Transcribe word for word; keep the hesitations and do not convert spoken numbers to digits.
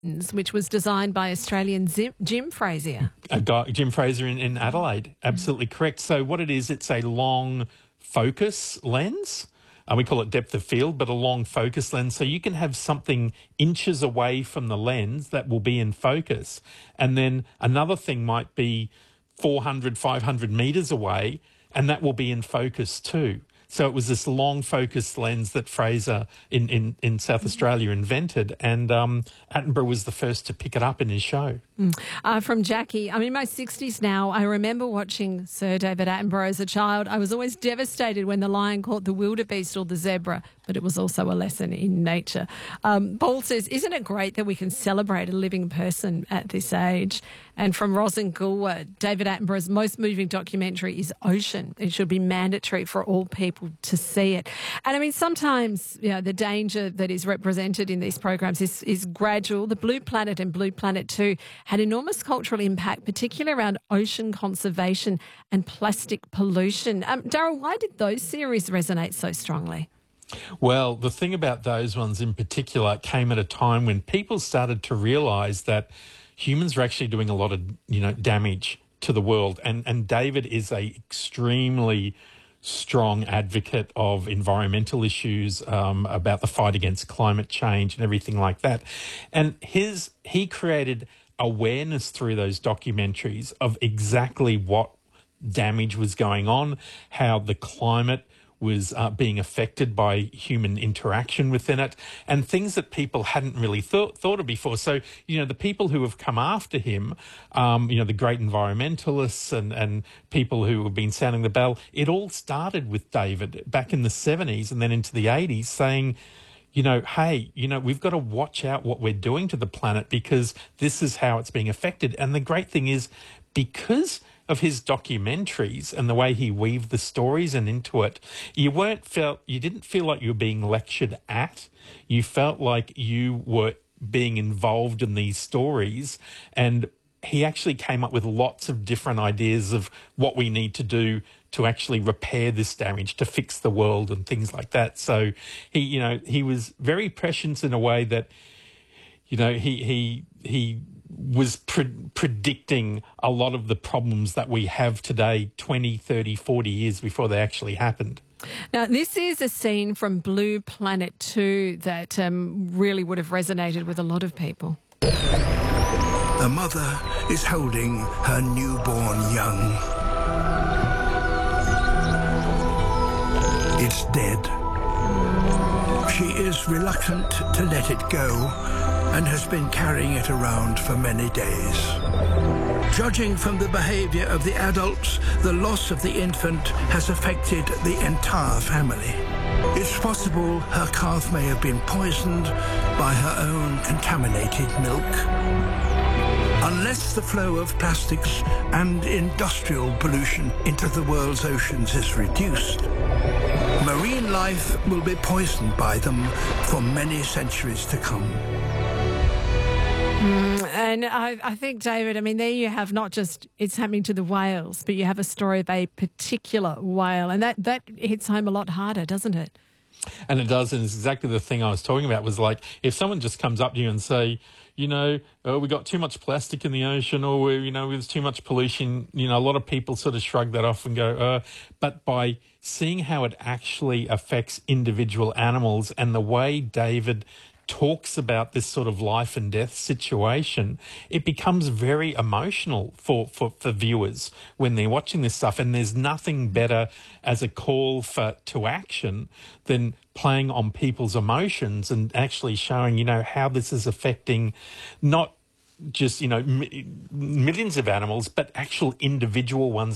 which was designed by Australian Zim, Jim Frazier. A guy, Jim Frazier in, in Adelaide, absolutely mm. correct. So what it is, it's a long focus lens. Uh, we call it depth of field, but a long focus lens. So you can have something inches away from the lens that will be in focus. And then another thing might be four hundred, five hundred metres away, and that will be in focus too. So it was this long focus lens that Fraser in, in, in South Australia invented, and um, Attenborough was the first to pick it up in his show. Mm. Uh, from Jackie, I'm in my sixties now. I remember watching Sir David Attenborough as a child. I was always devastated when the lion caught the wildebeest or the zebra, but it was also a lesson in nature. Um, Paul says, isn't it great that we can celebrate a living person at this age? And from Rosin Gulwa, David Attenborough's most moving documentary is Ocean. It should be mandatory for all people to see it. And I mean, sometimes, you know, the danger that is represented in these programs is, is gradual. The Blue Planet and Blue Planet two had enormous cultural impact, particularly around ocean conservation and plastic pollution. Um, Darryl, why did those series resonate so strongly? Well, the thing about those ones in particular came at a time when people started to realise that humans are actually doing a lot of, you know, damage to the world. And, and David is a extremely strong advocate of environmental issues, um, about the fight against climate change and everything like that. And his he created awareness through those documentaries of exactly what damage was going on, how the climate was uh, being affected by human interaction within it, and things that people hadn't really thought, thought of before. So, you know, the people who have come after him, um, you know, the great environmentalists and, and people who have been sounding the bell, it all started with David back in the seventies and then into the eighties saying, you know, hey, you know, we've got to watch out what we're doing to the planet because this is how it's being affected. And the great thing is, because of his documentaries and the way he weaved the stories and into it, you weren't felt you didn't feel like you were being lectured at. You felt like you were being involved in these stories, and he actually came up with lots of different ideas of what we need to do to actually repair this damage, to fix the world and things like that. So he, you know, he was very prescient in a way that, you know, he he he was pre- predicting a lot of the problems that we have today twenty, thirty, forty years before they actually happened. Now, this is a scene from Blue Planet two that um, really would have resonated with a lot of people. A mother is holding her newborn young. It's dead. She is reluctant to let it go and has been carrying it around for many days. Judging from the behaviour of the adults, the loss of the infant has affected the entire family. It's possible her calf may have been poisoned by her own contaminated milk. Unless the flow of plastics and industrial pollution into the world's oceans is reduced, marine life will be poisoned by them for many centuries to come. Mm, and I, I think, David, I mean, there you have not just it's happening to the whales, but you have a story of a particular whale, and that, that hits home a lot harder, doesn't it? And it does, and it's exactly the thing I was talking about was like, if someone just comes up to you and say, you know, oh, we got too much plastic in the ocean, or, we, you know, there's too much pollution, you know, a lot of people sort of shrug that off and go, uh, but by seeing how it actually affects individual animals and the way David talks about this sort of life and death situation, it becomes very emotional for, for, for viewers when they're watching this stuff. And there's nothing better as a call for to action than playing on people's emotions and actually showing, you know, how this is affecting not just, you know, m- millions of animals, but actual individual ones.